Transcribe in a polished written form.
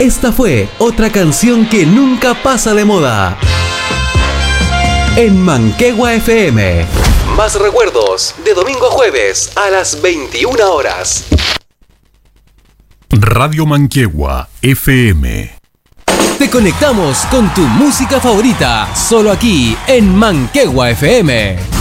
Esta fue otra canción que nunca pasa de moda. En Manquehue FM. Más recuerdos de domingo a jueves a las 21 horas. Radio Manquehue FM. Te conectamos con tu música favorita, solo aquí en Manquehue FM.